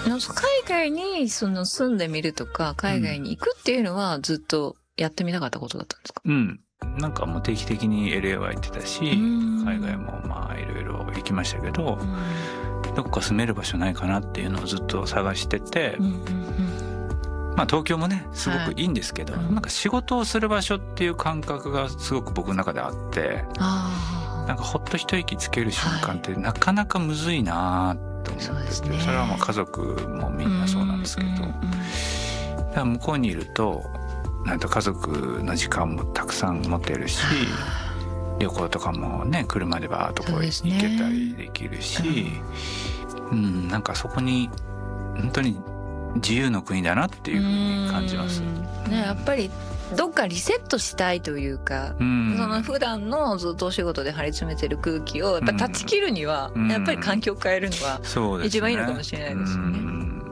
海外に住んでみるとか海外に行くっていうのはずっとやってみたかったことだったんですか？ うん。なんかもう定期的に LA は行ってたし、海外もまあいろいろ行きましたけど、どこか住める場所ないかなっていうのをずっと探してて、まあ東京もねすごくいいんですけど、なんか仕事をする場所っていう感覚がすごく僕の中であって、なんかほっと一息つける瞬間ってなかなかむずいなと思ってて、それはもう家族もみんなそうなんですけど、だから向こうにいるとなんと家族の時間もたくさん持てるし、旅行とかもね車でバーッとこう行けたりできるし、なんかそこに本当に自由の国だなっていうふうに感じます。 ね、やっぱりどっかリセットしたいというか、その普段のずっとお仕事で張り詰めてる空気をやっぱ断ち切るには、やっぱり環境を変えるのが一番いいのかもしれないですよね。